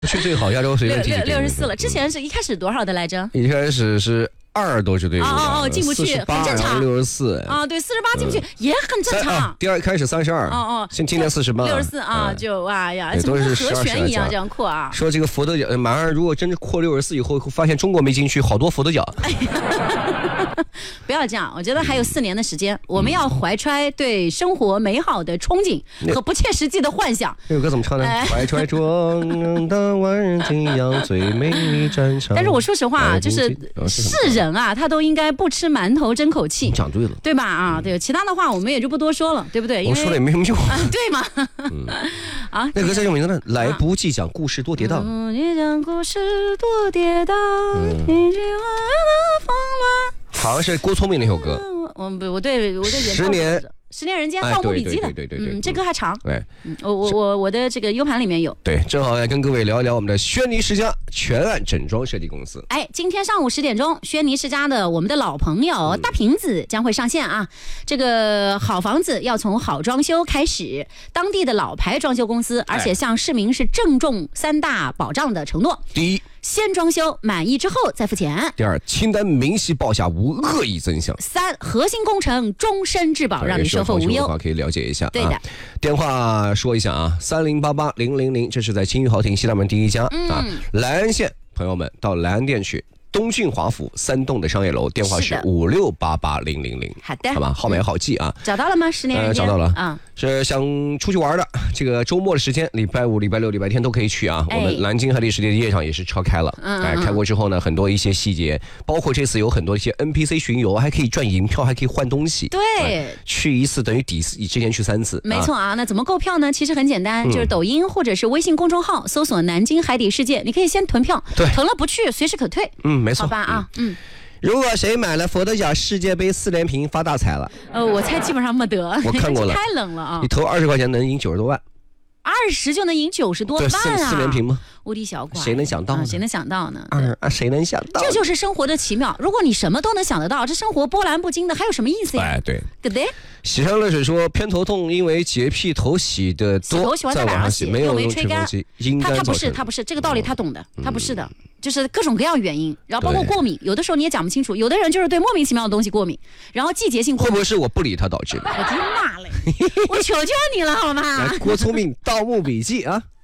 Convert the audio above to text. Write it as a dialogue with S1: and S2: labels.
S1: 去最好，亚洲随便
S2: 64了。之前是一开始多少的来着？
S1: 一开始是2多支队伍，
S2: 进不去，很正常。
S1: 64
S2: 啊，对，48进不去也很正常。
S1: 第二开始32，今年48
S2: ，64啊，就哇呀，怎么跟和弦一样这样扩啊？
S1: 说这个佛得角，马上如果真是扩64以后，发现中国没进去，好多佛得角。
S2: 不要这样，我觉得还有4年的时间，我们要怀揣对生活美好的憧憬和不切实际的幻想。
S1: 这首歌怎么唱呢？怀揣壮的万人景仰最美丽战场。
S2: 但是我说实话，就是世人啊，他都应该不吃馒头争口气。
S1: 讲对了，
S2: 对吧？啊，对，其他的话我们也就不多说了，对不对？
S1: 我说了也没什么用啊，
S2: 对吗？啊，
S1: 那歌叫什么名字呢？来不及讲故事多跌宕。
S2: 你讲故事多跌宕，一句话的慌乱。
S1: 好像是郭聪明那首歌。
S2: 我对10年人间放过笔记的，
S1: 对，
S2: 这歌还长。
S1: 对，
S2: 我的这个 U 盘里面有。
S1: 对，正好来跟各位聊一聊我们的轩尼诗家全案整装设计公司。
S2: 今天上午10点钟，轩尼诗家的我们的老朋友大瓶子将会上线啊。这个好房子要从好装修开始，当地的老牌装修公司，而且向市民是郑重3大保障的承诺。
S1: 第一，
S2: 先装修满意之后再付钱。
S1: 第二，清单明细报下，无恶意增项。
S2: 3，核心工程终身质保，让你售后无忧。
S1: 可以了解一下。
S2: 对的，
S1: 电话说一下啊，30880000，这是在金玉豪庭西大门第1家啊。莱安县朋友们到莱安店去。东郡华府3栋的商业楼，电话是56880000。
S2: 好的，
S1: 好吧，号码也好记啊。
S2: 找到了吗？10年人间
S1: 找到了啊。是想出去玩的，这个周末的时间，礼拜5、礼拜6、礼拜天都可以去啊。我们南京海底世界夜场也是超开了，开过之后呢，很多一些细节，包括这次有很多一些 NPC 巡游，还可以赚银票，还可以换东西。
S2: 对，
S1: 去1次等于抵之前去3次。
S2: 没错啊。那怎么购票呢？其实很简单，就是抖音或者是微信公众号搜索南京海底世界，你可以先囤票，囤了不去随时可退。
S1: 没错。
S2: 好吧啊，
S1: 如果谁买了佛得角世界杯4连屏，发大财了。
S2: 我猜基本上没得，
S1: 我看过了，
S2: 太冷了啊！
S1: 你投20块钱能赢90多万
S2: ，20就能赢90多万啊！
S1: 4连屏吗？
S2: 无敌小怪，
S1: 谁能想到呢？
S2: 谁能想到呢？
S1: 谁能想到？
S2: 这就是生活的奇妙。如果你什么都能想得到，这生活波澜不惊的，还有什么意思呀？
S1: 对，
S2: 对不对？
S1: 喜上热水说偏头痛，因为洁癖头洗的多，
S2: 喜欢在晚上洗，
S1: 没有
S2: 没吹干。他不是这个道理，他懂的，他不是的。就是各种各样原因，然后包括过敏，有的时候你也讲不清楚，有的人就是对莫名其妙的东西过敏，然后季节性过敏。
S1: 会不会是我不理他导致的？
S2: 我的妈嘞！我求求你了好吗？
S1: 来，郭聪明盗墓笔记啊！